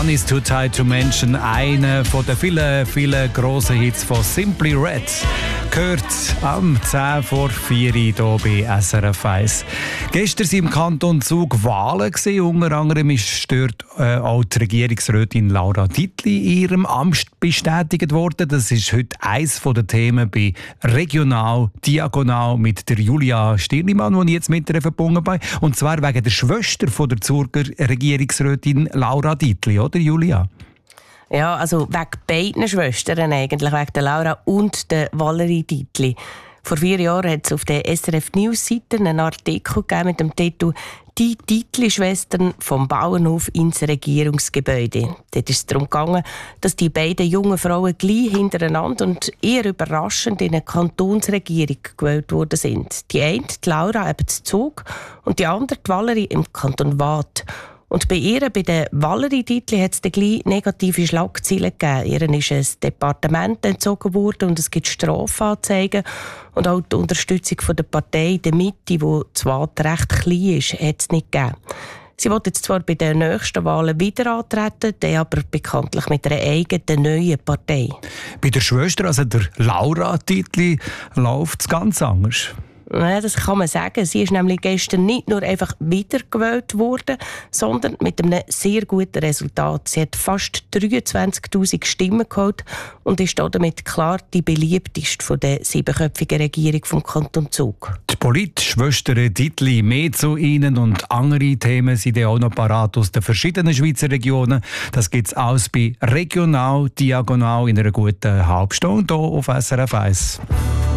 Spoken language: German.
One is too tight to mention, einer von den vielen grossen Hits von Simply Red. Gehört am 10 vor 4 hier bei SRF 1. Gestern waren im Kanton Zug Wahlen. Unter anderem ist dort auch die Regierungsrätin Laura Dietli in ihrem Amt bestätigt worden. Das ist heute eines der Themen bei Regional Diagonal mit der Julia Stirnimann, die ich jetzt mit ihr verbunden bin. Und zwar wegen der Schwester von der Zürcher Regierungsrätin Laura Dietli, oder Julia? Ja, also wegen beiden Schwestern eigentlich, wegen der Laura und der Valerie Dietli. Vor 4 Jahren hat es auf der SRF News-Seite einen Artikel gegeben mit dem Titel «Die Dietli-Schwestern vom Bauernhof ins Regierungsgebäude». Dort ist es darum gegangen, dass die beiden jungen Frauen gleich hintereinander und eher überraschend in eine Kantonsregierung gewählt worden sind. Die eine, die Laura, eben zu Zug, und die andere, die Valerie, im Kanton Waadt. Und bei ihr, bei der Valerie Dietli, hat es dann gleich negative Schlagzeilen gegeben. Ihr ist ein Departement entzogen worden und es gibt Strafanzeigen. Und auch die Unterstützung von der Partei der Mitte, die zwar recht klein ist, hat es nicht gegeben. Sie will jetzt zwar bei den nächsten Wahlen wieder antreten, dann aber bekanntlich mit einer eigenen neuen Partei. Bei der Schwester, also der Laura Dietli, läuft es ganz anders. Ja, das kann man sagen. Sie ist nämlich gestern nicht nur einfach wiedergewählt worden, sondern mit einem sehr guten Resultat. Sie hat fast 23'000 Stimmen geholt und ist damit klar die beliebteste von der 7-köpfigen Regierung vom Kanton Zug. Die Politschwestern Dietli, mehr zu ihnen und andere Themen sind auch noch parat aus den verschiedenen Schweizer Regionen. Das gibt es alles bei Regional Diagonal in einer guten Halbstunde hier auf SRF 1.